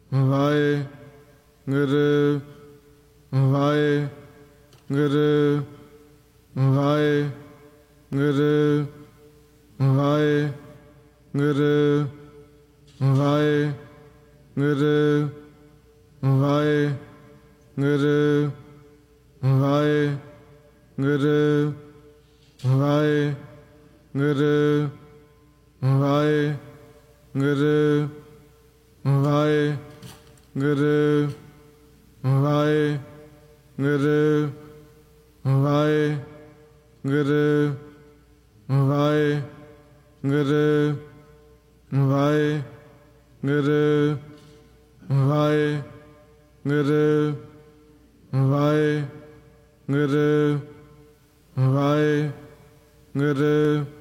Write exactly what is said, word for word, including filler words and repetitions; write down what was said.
Waheguru Waheguru Waheguru Waheguru Waheguru Waheguru Waheguru Waheguru Waheguru Waheguru Waheguru Waheguru Waheguru Waheguru Waheguru Waheguru Waheguru